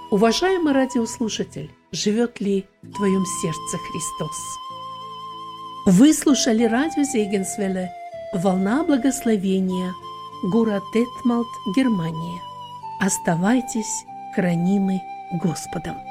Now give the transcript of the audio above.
Уважаемый радиослушатель, живет ли в твоем сердце Христос? Вы слушали радио Зегенсвелле «Волна благословения», город Детмалт, Германия. Оставайтесь хранимы Господом.